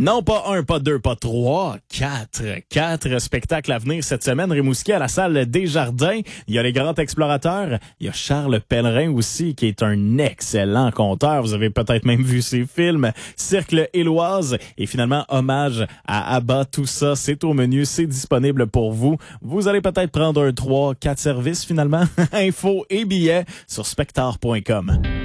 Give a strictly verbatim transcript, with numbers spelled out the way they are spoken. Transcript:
Non, pas un, pas deux, pas trois, quatre. Quatre spectacles à venir cette semaine. Rimouski à la salle Desjardins. Il y a les Grands Explorateurs. Il y a Charles Pellerin aussi, qui est un excellent conteur. Vous avez peut-être même vu ses films. Cercle Éloise. Et finalement, hommage à Abba. Tout ça, c'est au menu. C'est disponible pour vous. Vous allez peut-être prendre un trois, quatre services finalement. Infos et billets sur spectar point com.